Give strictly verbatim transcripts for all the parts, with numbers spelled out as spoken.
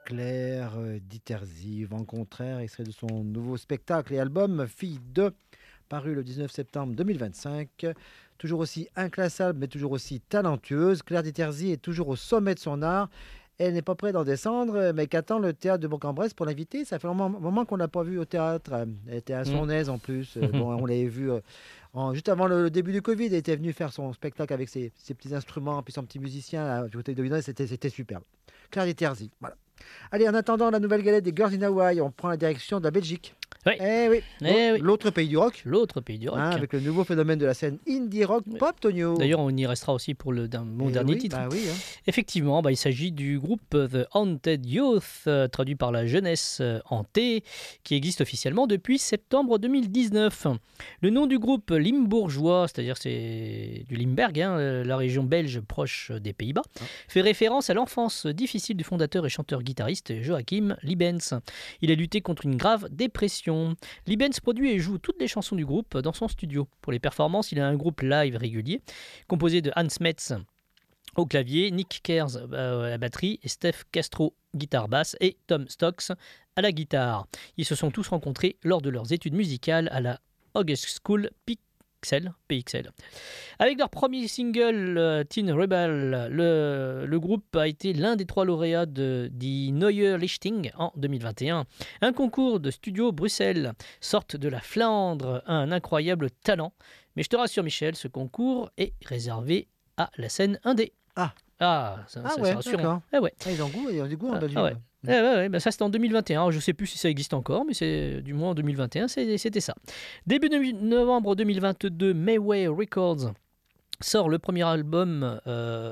Claire euh, Diterzi, Vent contraire, extrait de son nouveau spectacle et album Fille deux, paru le dix-neuf septembre deux mille vingt-cinq. Toujours aussi inclassable, mais toujours aussi talentueuse, Claire Diterzi est toujours au sommet de son art. Elle n'est pas prête d'en descendre, mais qu'attend le théâtre de Bourg-en-Bresse pour l'inviter. Ça fait un moment, moment qu'on ne l'a pas vue au théâtre. Elle était à son Mm. aise en plus. Euh, Bon, on l'avait vue euh, en- juste avant le, le début du Covid. Elle était venue faire son spectacle avec ses, ses petits instruments, puis son petit musicien là, du côté de Lyon. C'était, c'était superbe. Claire Diterzi, voilà. Allez, en attendant la nouvelle galette des Girls in Hawaii, on prend la direction de la Belgique. Oui. Eh oui, Eh oui. l'autre pays du rock. L'autre pays du rock. Hein, avec le nouveau phénomène de la scène indie rock Oui. pop, Tonio. D'ailleurs, on y restera aussi pour le, mon Eh dernier oui, titre. bah oui, hein. Effectivement, bah, il s'agit du groupe The Haunted Youth, euh, traduit par la jeunesse euh, hantée, qui existe officiellement depuis septembre deux mille dix-neuf. Le nom du groupe limbourgeois, c'est-à-dire c'est du Limberg, hein, euh, la région belge proche des Pays-Bas, Ah. fait référence à l'enfance difficile du fondateur et chanteur-guitariste Joachim Liebens. Il a lutté contre une grave dépression. Liebens produit et joue toutes les chansons du groupe dans son studio. Pour les performances, il a un groupe live régulier, composé de Hans Metz au clavier, Nick Kers euh, à la batterie, et Steph Castro guitare basse et Tom Stocks à la guitare. Ils se sont tous rencontrés lors de leurs études musicales à la August School Pixel, P X L. Avec leur premier single euh, Teen Rebel, le, le groupe a été l'un des trois lauréats de Die Neue Lichting en deux mille vingt et un. Un concours de studio Bruxelles, sorte de la Flandre, un incroyable talent. Mais je te rassure Michel, ce concours est réservé à la scène indé. Ah. Ah, ça, Ah ça, ouais, c'est rassurant. d'accord. Ah ouais. Ah, ils ont goût, ils ont du goût en Ah, Belgique. ah ouais. Eh ouais, ouais, bah ça c'était en deux mille vingt et un, je ne sais plus si ça existe encore, mais c'est du moins en deux mille vingt et un, c'est- c'était ça. Début de novembre deux mille vingt-deux, Mayway Records sort le premier album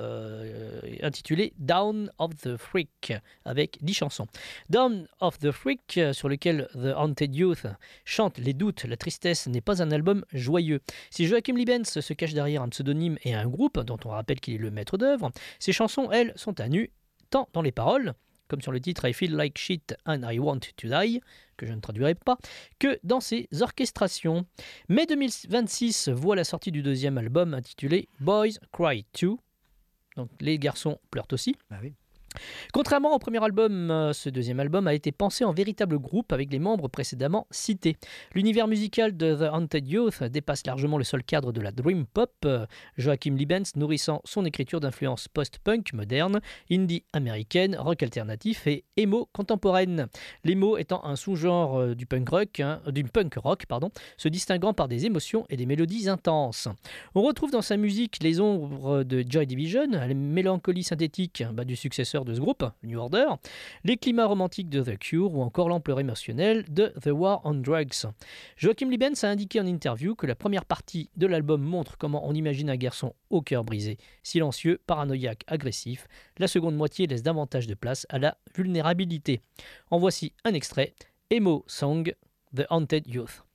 euh, intitulé Down of the Freak, avec dix chansons. Down of the Freak, sur lequel The Haunted Youth chante les doutes, la tristesse, n'est pas un album joyeux. Si Joachim Liebens se cache derrière un pseudonyme et un groupe, dont on rappelle qu'il est le maître d'œuvre, ses chansons, elles, sont à nu, tant dans les paroles, comme sur le titre I Feel Like Shit and I Want to Die, que je ne traduirai pas, que dans ses orchestrations. Mai deux mille vingt-six voit la sortie du deuxième album intitulé Boys Cry Too, donc les garçons pleurent aussi. Bah oui. Contrairement au premier album, euh, ce deuxième album a été pensé en véritable groupe avec les membres précédemment cités. L'univers musical de The Haunted Youth dépasse largement le seul cadre de la dream pop, euh, Joachim Liebens nourrissant son écriture d'influence post-punk moderne, indie américaine, rock alternatif et emo contemporaine. L'emo étant un sous-genre euh, du punk rock, hein, du punk rock, pardon, se distinguant par des émotions et des mélodies intenses. On retrouve dans sa musique les ombres de Joy Division, la mélancolie synthétique bah, du successeur de ce groupe, New Order, les climats romantiques de The Cure ou encore l'ampleur émotionnelle de The War on Drugs. Joachim Liebens a indiqué en interview que la première partie de l'album montre comment on imagine un garçon au cœur brisé, silencieux, paranoïaque, agressif. La seconde moitié laisse davantage de place à la vulnérabilité. En voici un extrait, Emo Song, The Haunted Youth.